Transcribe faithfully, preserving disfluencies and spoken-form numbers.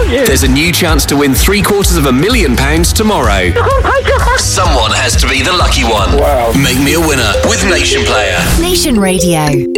thank you. There's a new chance to win three quarters of a million pounds tomorrow. Oh my God. Someone has to be the lucky one. Wow. Make me a winner with Nation Player. Nation Radio.